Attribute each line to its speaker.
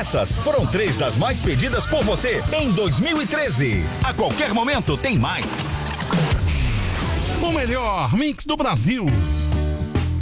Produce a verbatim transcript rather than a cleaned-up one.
Speaker 1: Essas foram três das mais pedidas por você em dois mil e treze. A qualquer momento tem mais.
Speaker 2: O melhor mix do Brasil.